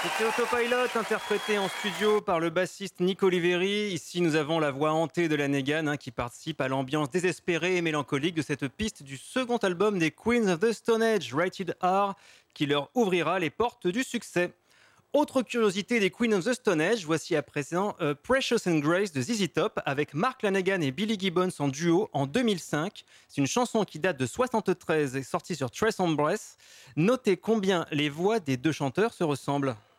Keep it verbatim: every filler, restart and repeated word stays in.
C'était Autopilot, interprété en studio par le bassiste Nick Oliveri. Ici, nous avons la voix hantée de la Negan hein, qui participe à l'ambiance désespérée et mélancolique de cette piste du second album des Queens of the Stone Age, Rated R, qui leur ouvrira les portes du succès. Autre curiosité des Queens of the Stone Age, voici à présent euh, Precious and Grace de Z Z Top avec Mark Lanegan et Billy Gibbons en duo en deux mille cinq. C'est une chanson qui date de soixante-treize et sortie sur Trace on Breath. Notez combien les voix des deux chanteurs se ressemblent.